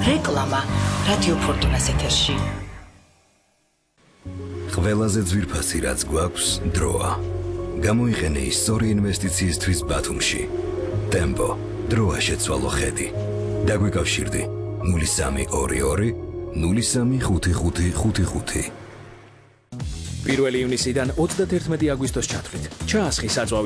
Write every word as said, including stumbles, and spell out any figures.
რეკლამა რადიო ფორტუნას ეთერში. ყველაზე ძვირფასი რაც გვაქვს დროა. გამოიყენე ის სწორი ინვესტიციისთვის ბათუმში. ტემპო, დროა შეცვალო ხედი. დაგვიკავშირდი ნული სამი ორი ორი ნული სამი ხუთი ხუთი ხუთი ხუთი. პირველი ივნისიდან ოცდაათერთმეტი აგვისტოს ჩათვლით. ჩაასხი საწვავი